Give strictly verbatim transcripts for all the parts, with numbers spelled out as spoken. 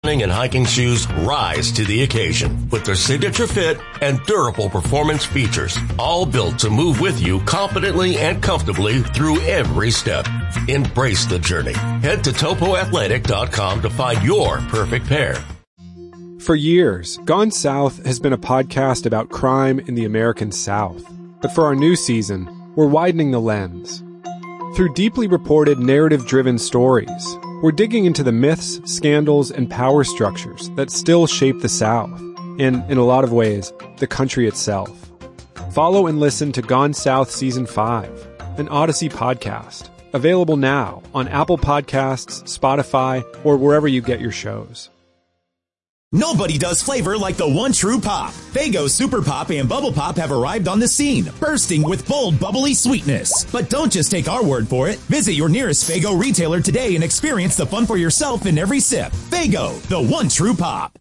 Running and hiking shoes rise to the occasion with their signature fit and durable performance features, all built to move with you confidently and comfortably through every step. Embrace the journey. Head to topo athletic dot com to find your perfect pair. For years, Gone South has been a podcast about crime in the American South. But for our new season, we're widening the lens. Through deeply reported, narrative-driven stories, we're digging into the myths, scandals, and power structures that still shape the South, and, in a lot of ways, the country itself. Follow and listen to Gone South Season five, an Odyssey podcast, available now on Apple Podcasts, Spotify, or wherever you get your shows. Nobody does flavor like the one true pop. Faygo Super Pop and Bubble Pop have arrived on the scene, bursting with bold, bubbly sweetness. But don't just take our word for it. Visit your nearest Faygo retailer today and experience the fun for yourself in every sip. Faygo, the one true pop.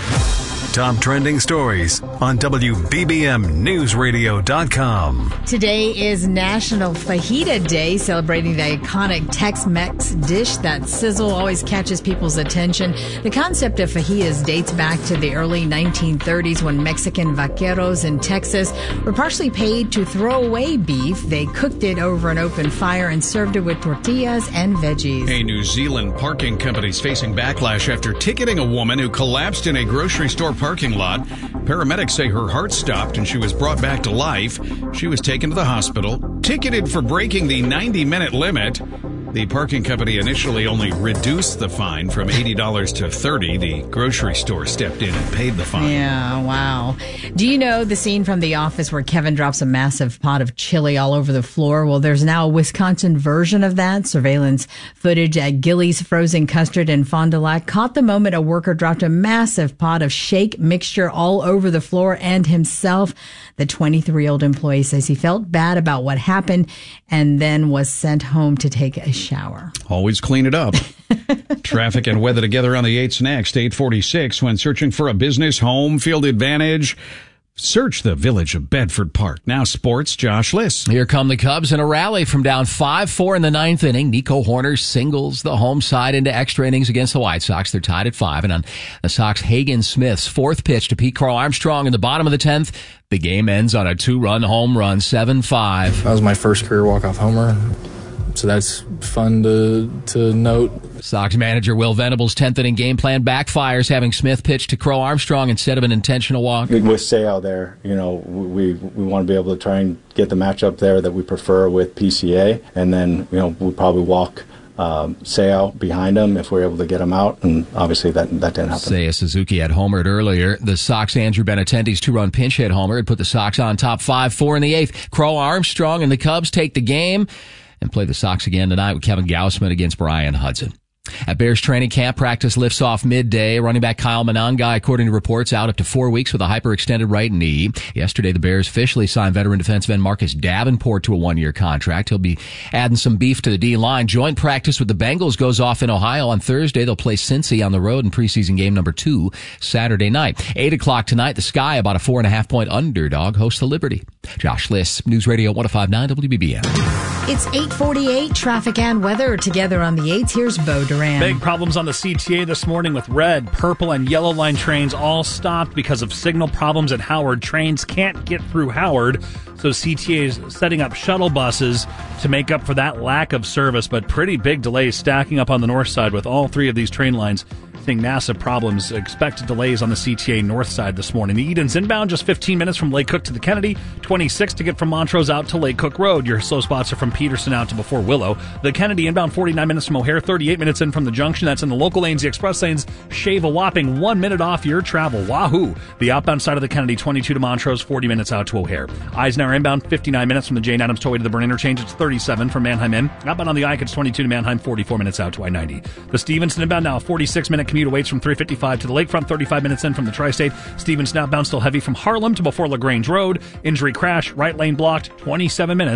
Top trending stories on W B B M News Radio dot com. Today is National Fajita Day, celebrating the iconic Tex-Mex dish that sizzle always catches people's attention. The concept of fajitas dates back to the early nineteen thirties when Mexican vaqueros in Texas were partially paid to throw away beef. They cooked it over an open fire and served it with tortillas and veggies. A New Zealand parking company is facing backlash after ticketing a woman who collapsed in a grocery store parking lot. Paramedics say her heart stopped and she was brought back to life. She was taken to the hospital, ticketed for breaking the ninety minute limit. The parking company initially only reduced the fine from eighty dollars to thirty dollars. The grocery store stepped in and paid the fine. Yeah, wow. Do you know the scene from The Office where Kevin drops a massive pot of chili all over the floor? Well, there's now a Wisconsin version of that. Surveillance footage at Gillies Frozen Custard in Fond du Lac caught the moment a worker dropped a massive pot of shake mixture all over the floor and himself. The twenty-three-year-old employee says he felt bad about what happened and then was sent home to take a shower. Always clean it up. Traffic and weather together on the eights next. eight forty-six. When searching for a business, home, field advantage, search the Village of Bedford Park. Now sports, Josh Liss. Here come the Cubs in a rally from down five four in the ninth inning. Nico Horner singles the home side into extra innings against the White Sox. They're tied at five. And on the Sox, Hagen Smith's fourth pitch to Pete Crow Armstrong in the bottom of the tenth. The game ends on a two-run home run, seven five. That was my first career walk-off homer. So that's fun to to note. Sox manager Will Venable's tenth inning game plan backfires, having Smith pitch to Crow Armstrong instead of an intentional walk. With Sale there, you know, we we want to be able to try and get the matchup there that we prefer with P C A, and then, you know, we'll probably walk um, Sale behind him if we're able to get him out, and obviously that that didn't happen. Seiya Suzuki had homered earlier. The Sox Andrew Benintendi's two-run pinch hit homer had put the Sox on top five four in the eighth. Crow Armstrong and the Cubs take the game and play the Sox again tonight with Kevin Gausman against Brian Hudson. At Bears training camp, practice lifts off midday. Running back Kyle Monangai, according to reports, out up to four weeks with a hyperextended right knee. Yesterday, the Bears officially signed veteran defensive end Marcus Davenport to a one-year contract. He'll be adding some beef to the D-line. Joint practice with the Bengals goes off in Ohio on Thursday. They'll play Cincy on the road in preseason game number two Saturday night. Eight o'clock tonight, the Sky, about a four and a half point underdog, hosts the Liberty. Josh Liss, News Radio one oh five point nine W B B M. It's eight forty-eight, traffic and weather together on the eights. Here's Bo Duran. Big problems on the C T A this morning with red, purple, and yellow line trains all stopped because of signal problems at Howard. Trains can't get through Howard, so C T A is setting up shuttle buses to make up for that lack of service, but pretty big delays stacking up on the north side with all three of these train lines. Seeing massive problems. Expected delays on the C T A north side this morning. The Eden's inbound just fifteen minutes from Lake Cook to the Kennedy. twenty-six to get from Montrose out to Lake Cook Road. Your slow spots are from Peterson out to before Willow. The Kennedy inbound forty-nine minutes from O'Hare. thirty-eight minutes in from the junction. That's in the local lanes. The express lanes shave a whopping one minute off your travel. Wahoo! The outbound side of the Kennedy, twenty-two to Montrose. forty minutes out to O'Hare. Eisenhower inbound fifty-nine minutes from the Jane Addams Tollway to the Burn interchange. It's thirty-seven from Manheim in. Outbound on the Ike, it's twenty-two to Manheim. forty-four minutes out to I ninety. The Stevenson inbound now a forty-six minute commute awaits from three fifty-five to the Lakefront, thirty-five minutes in from the Tri-State. Stevenson outbound still heavy from Harlem to before LaGrange Road. Injury crash, right lane blocked, twenty-seven minutes from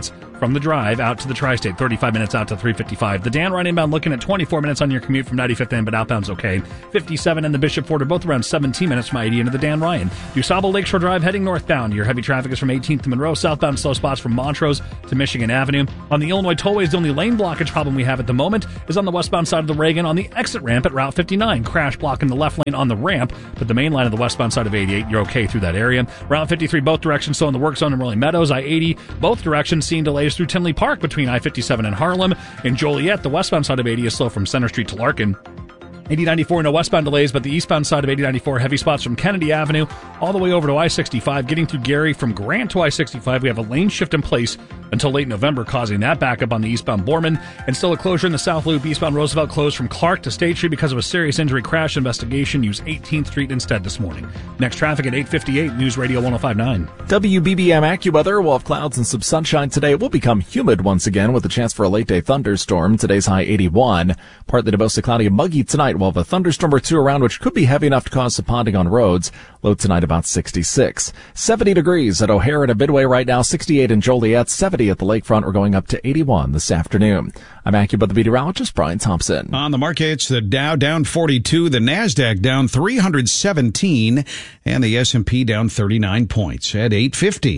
from the drive out to the tri-state, thirty-five minutes out to three fifty-five. The Dan Ryan inbound looking at twenty-four minutes on your commute from ninety-fifth in, but outbound's okay. fifty-seven and the Bishop Ford are both around seventeen minutes from I eighty into the Dan Ryan. DuSable Lakeshore Drive heading northbound. Your heavy traffic is from eighteenth to Monroe. Southbound slow spots from Montrose to Michigan Avenue. On the Illinois tollways, the only lane blockage problem we have at the moment is on the westbound side of the Reagan on the exit ramp at Route fifty-nine. Crash blocking the left lane on the ramp, but the main line of the westbound side of eighty-eight, you're okay through that area. Route fifty-three, both directions still in the work zone in Rolling Meadows. I eighty, both directions seeing delays through Tinley Park between I fifty-seven and Harlem. In Joliet, the westbound side of eighty is slow from Center Street to Larkin. eighty ninety-four, no westbound delays, but the eastbound side of eighty ninety-four, heavy spots from Kennedy Avenue all the way over to I sixty-five. Getting through Gary from Grant to I sixty-five, we have a lane shift in place until late November, causing that backup on the eastbound Borman. And still a closure in the South Loop. Eastbound Roosevelt closed from Clark to State Street because of a serious injury crash investigation. Use eighteenth Street instead this morning. Next traffic at eight fifty-eight, News Radio one oh five point nine. W B B M AccuWeather will have clouds and some sunshine today. It will become humid once again with a chance for a late-day thunderstorm. Today's high eighty-one. Partly to mostly cloudy and muggy tonight. We'll have a thunderstorm or two around, which could be heavy enough to cause some ponding on roads. Low tonight about sixty-six. seventy degrees at O'Hare and Midway right now. sixty-eight in Joliet. seventy at the lakefront. We're going up to eighty-one this afternoon. I'm AccuWeather meteorologist Brian Thompson. On the markets, the Dow down forty-two, the NASDAQ down three hundred seventeen, and the S and P down thirty-nine points at eight fifty.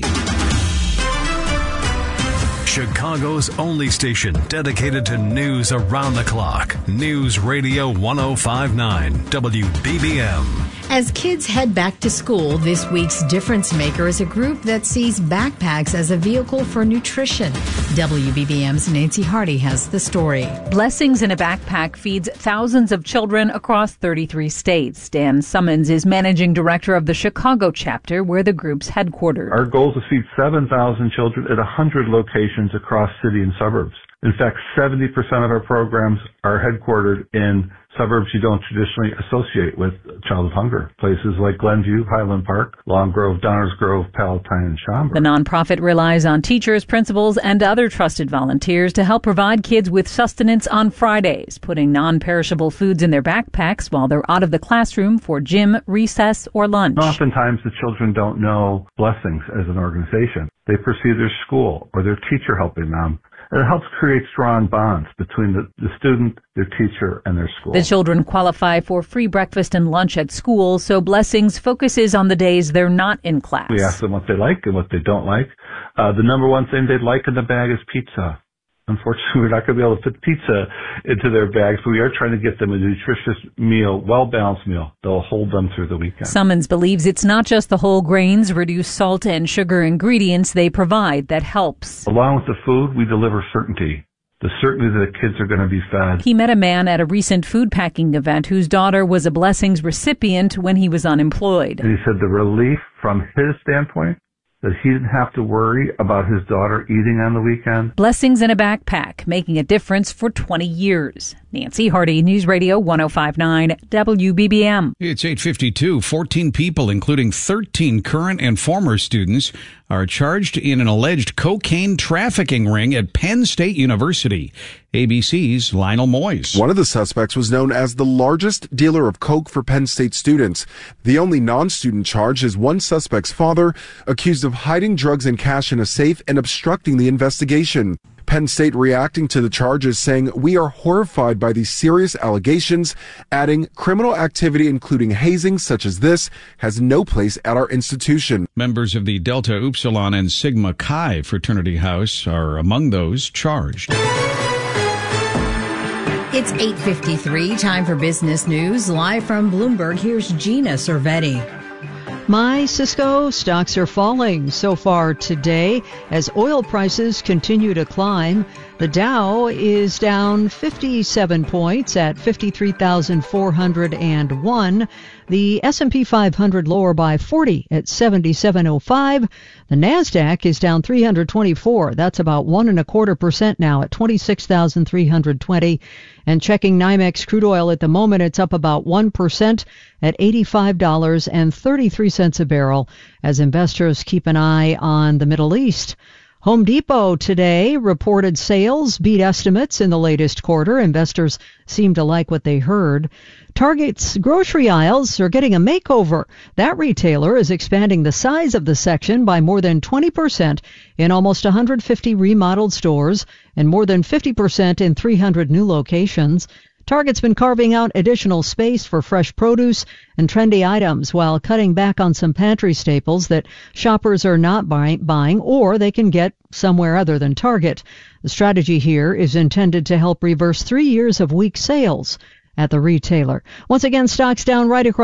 Chicago's only station dedicated to news around the clock. News Radio one oh five point nine, W B B M. As kids head back to school, this week's Difference Maker is a group that sees backpacks as a vehicle for nutrition. W B B M's Nancy Hardy has the story. Blessings in a Backpack feeds thousands of children across thirty-three states. Dan Summons is managing director of the Chicago chapter, where the group's headquartered. Our goal is to feed seven thousand children at one hundred locations across city and suburbs. In fact, seventy percent of our programs are headquartered in suburbs you don't traditionally associate with childhood hunger. Places like Glenview, Highland Park, Long Grove, Downers Grove, Palatine, and Schaumburg. The nonprofit relies on teachers, principals, and other trusted volunteers to help provide kids with sustenance on Fridays, putting non-perishable foods in their backpacks while they're out of the classroom for gym, recess, or lunch. Oftentimes the children don't know Blessings as an organization. They perceive their school or their teacher helping them. And it helps create strong bonds between the, the student, their teacher, and their school. The children qualify for free breakfast and lunch at school, so Blessings focuses on the days they're not in class. We ask them what they like and what they don't like. Uh, the number one thing they'd like in the bag is pizza. Unfortunately, we're not going to be able to fit pizza into their bags, but we are trying to get them a nutritious meal, well-balanced meal that will hold them through the weekend. Summons believes it's not just the whole grains, reduced salt, and sugar ingredients they provide that helps. Along with the food, we deliver certainty. The certainty that the kids are going to be fed. He met a man at a recent food packing event whose daughter was a Blessings recipient when he was unemployed. And he said the relief from his standpoint, that he didn't have to worry about his daughter eating on the weekend. Blessings in a Backpack, making a difference for twenty years. Nancy Hardy, News Radio one oh five point nine, W B B M. It's eight fifty-two. fourteen people, including thirteen current and former students, are charged in an alleged cocaine trafficking ring at Penn State University. A B C's Lionel Moyes. One of the suspects was known as the largest dealer of coke for Penn State students. The only non-student charge is one suspect's father, accused of hiding drugs and cash in a safe and obstructing the investigation. Penn State reacting to the charges, saying, "We are horrified by these serious allegations," adding, "Criminal activity, including hazing such as this, has no place at our institution." Members of the Delta Upsilon and Sigma Chi fraternity house are among those charged. It's eight fifty-three, time for business news. Live from Bloomberg, here's Gina Cervetti. My Cisco stocks are falling so far today as oil prices continue to climb. The Dow is down fifty-seven points at fifty-three thousand four hundred one. The S and P five hundred lower by forty at seventy-seven oh five. The NASDAQ is down three hundred twenty-four. That's about one and a quarter percent now at twenty-six thousand three hundred twenty. And checking NYMEX crude oil at the moment, it's up about one percent at eighty-five dollars and thirty-three cents a barrel as investors keep an eye on the Middle East. Home Depot today reported sales beat estimates in the latest quarter. Investors seem to like what they heard. Target's grocery aisles are getting a makeover. That retailer is expanding the size of the section by more than twenty percent in almost one hundred fifty remodeled stores and more than fifty percent in three hundred new locations. Target's been carving out additional space for fresh produce and trendy items while cutting back on some pantry staples that shoppers are not buy- buying or they can get somewhere other than Target. The strategy here is intended to help reverse three years of weak sales at the retailer. Once again, stocks down right across